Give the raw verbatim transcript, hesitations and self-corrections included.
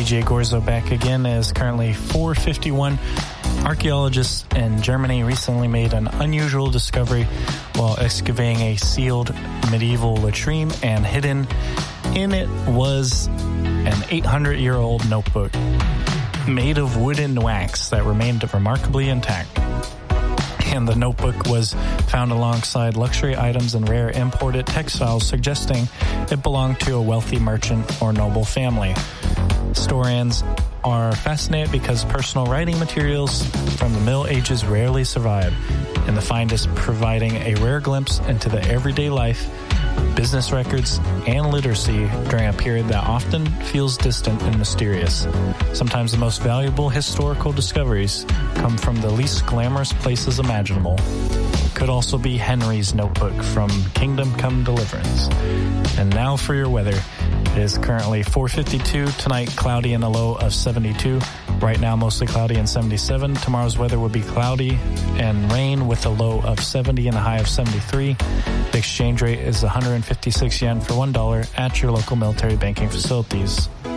D J Gorzo back again. As currently four fifty-one. Archaeologists in Germany recently made an unusual discovery while excavating a sealed medieval latrine, and hidden in it was an eight hundred year old notebook made of wood and wax that remained remarkably intact. And the notebook was found alongside luxury items and rare imported textiles, suggesting it belonged to a wealthy merchant or noble family. Historians are fascinated because personal writing materials from the Middle Ages rarely survive, and the find is providing a rare glimpse into the everyday life, business records, and literacy during a period that often feels distant and mysterious. Sometimes the most valuable historical discoveries come from the least glamorous places imaginable. Could also be Henry's notebook from Kingdom Come Deliverance. And now for your weather. It is currently four fifty-two. Tonight, cloudy and a low of seventy-two. Right now, mostly cloudy and seventy-seven. Tomorrow's weather will be cloudy and rain with a low of seventy and a high of seventy-three. The exchange rate is one hundred fifty-six yen for one dollar at your local military banking facilities.